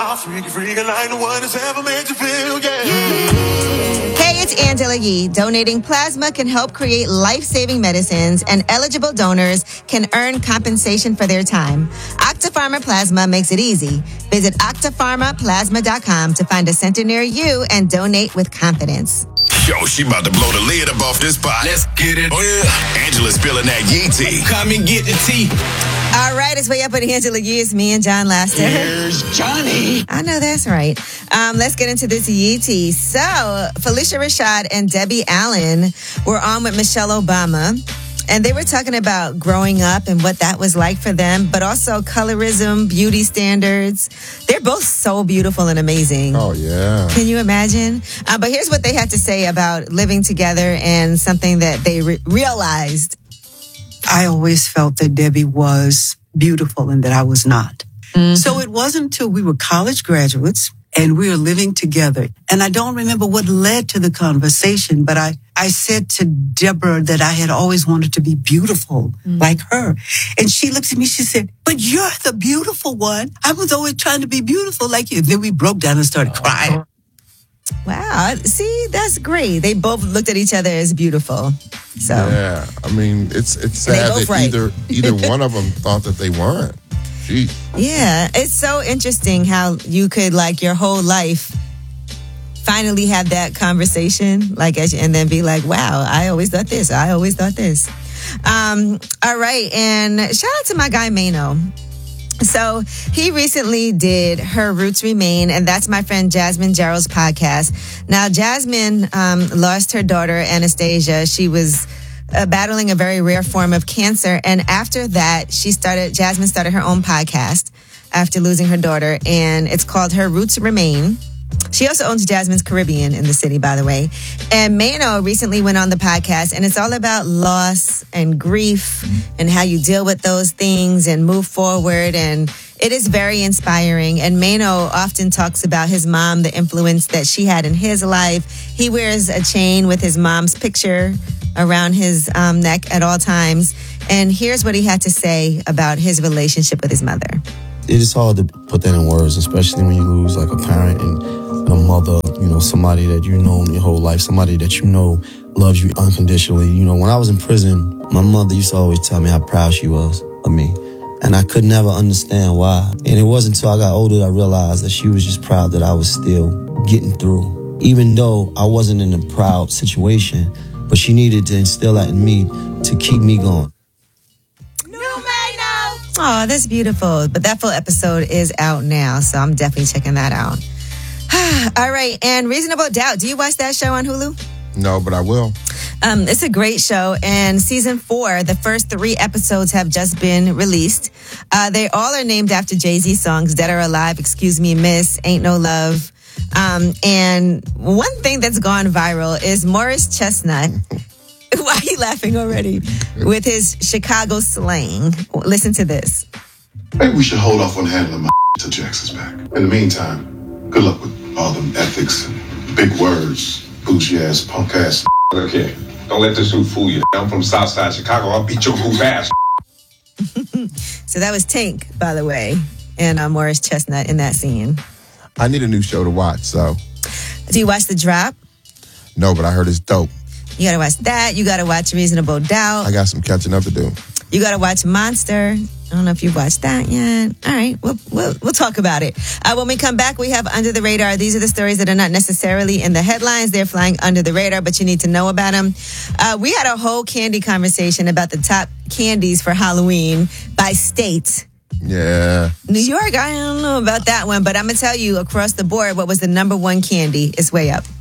I'll freak like no one has ever made you feel, Hey, it's Angela Yee. Donating plasma can help create life-saving medicines, and eligible donors can earn compensation for their time. Octapharma Plasma makes it easy. Visit octapharmaplasma.com to find a center near you and donate with confidence. Yo, she about to blow the lid up off this pot. Let's get it. Oh, yeah. Angela's spilling that Yee tea. Come and get the tea. All right, it's Way Up with Angela Yee. It's me and John Laster. Here's Johnny. I know that's right. Let's get into this Yee tea. So, Felicia Rashad and Debbie Allen were on with Michelle Obama, and they were talking about growing up and what that was like for them, but also colorism, beauty standards. They're both so beautiful and amazing. Oh, yeah. Can you imagine? But here's what they had to say about living together and something that they realized. I always felt that Debbie was beautiful and that I was not. Mm-hmm. So it wasn't until we were college graduates and we were living together. And I don't remember what led to the conversation, but I said to Deborah that I had always wanted to be beautiful like her. And she looked at me, she said, but you're the beautiful one. I was always trying to be beautiful like you. Then we broke down and started crying. Wow. See, that's great. They both looked at each other as beautiful. So yeah, I mean, it's sad that right. either one of them thought that they weren't. Gee. Yeah, it's so interesting how you could, like, your whole life finally have that conversation, like, and then be like, wow, I always thought this. I always thought this. All right, and shout out to my guy Mano. So he recently did Her Roots Remain, and that's my friend Jasmine Gerald's podcast. Now, Jasmine lost her daughter, Anastasia. She was battling a very rare form of cancer, and after that, Jasmine started her own podcast after losing her daughter, and it's called Her Roots Remain. She also owns Jasmine's Caribbean in the city, by the way. And Mano recently went on the podcast, and it's all about loss and grief and how you deal with those things and move forward. And it is very inspiring. And Mano often talks about his mom, the influence that she had in his life. He wears a chain with his mom's picture around his neck at all times. And here's what he had to say about his relationship with his mother. It is hard to put that in words, especially when you lose like a parent and a mother, you know, somebody that you know your whole life, somebody that you know loves you unconditionally. You know, when I was in prison, my mother used to always tell me how proud she was of me. And I could never understand why. And it wasn't until I got older that I realized that she was just proud that I was still getting through. Even though I wasn't in a proud situation, but she needed to instill that in me to keep me going. Oh, that's beautiful. But that full episode is out now, so I'm definitely checking that out. All right, and Reasonable Doubt. Do you watch that show on Hulu? No, but I will. It's a great show, and season 4, the first 3 episodes have just been released. They all are named after Jay-Z songs, Dead or Alive, Excuse Me, Miss, Ain't No Love. And one thing that's gone viral is Morris Chestnut. Why are you laughing already? With his Chicago slang. Listen to this. Maybe we should hold off on handling my till Jackson's back. In the meantime, good luck with all them ethics and big words, bougie ass, punk ass. Okay, don't let this dude fool you. I'm from Southside Chicago. I'll beat your goof ass. So that was Tank, by the way, and Morris Chestnut in that scene. I need a new show to watch, so. Do you watch The Drop? No, but I heard it's dope. You gotta watch that. You gotta watch Reasonable Doubt. I got some catching up to do. You gotta watch Monster. I don't know if you've watched that yet. All right, we'll talk about it. When we come back, we have Under the Radar. These are the stories that are not necessarily in the headlines. They're flying under the radar, but you need to know about them. We had a whole candy conversation about the top candies for Halloween by state. Yeah. New York, I don't know about that one, but I'm gonna tell you across the board what was the number 1 candy. It's Way Up.